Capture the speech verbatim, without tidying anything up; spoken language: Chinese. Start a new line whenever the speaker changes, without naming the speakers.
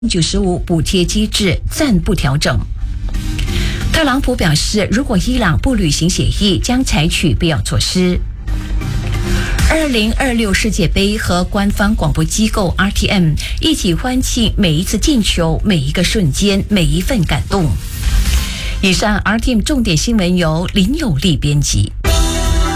九十五补贴机制暂不调整。特朗普表示，如果伊朗不履行协议，将采取必要措施。二零二六世界杯和官方广播机构 R T M 一起欢庆每一次进球、每一个瞬间、每一份感动。以上 R T M 重点新闻由林有利编辑。